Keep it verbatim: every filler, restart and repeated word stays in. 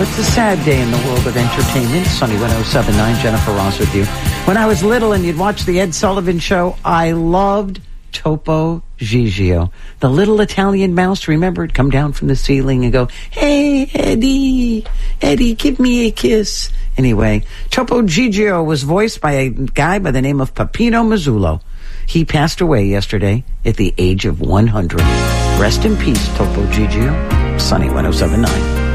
it's a sad day in the world of entertainment. Sunny one oh seven point nine, Jennifer Ross with you. When I was little and you'd watch the Ed Sullivan Show, I loved Topo Gigio, the little Italian mouse. Remember, it'd come down from the ceiling and go, "Hey, Eddie, Eddie, give me a kiss." Anyway, Topo Gigio was voiced by a guy by the name of Peppino Mazzullo. He passed away yesterday at the age of one hundred. Rest in peace, Topo Gigio. Sunny one oh seven point nine.